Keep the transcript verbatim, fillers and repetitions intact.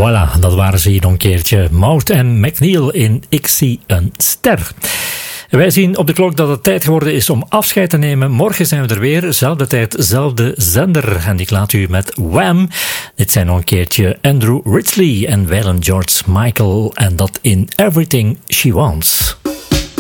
Voilà, dat waren ze hier nog een keertje. Mouth en McNeil in Ik zie een ster. Wij zien op de klok dat het tijd geworden is om afscheid te nemen. Morgen zijn we er weer, zelfde tijd, zelfde zender. En ik laat u met Wham! Dit zijn nog een keertje Andrew Ridgeley en Waylon George Michael. En dat in Everything She Wants.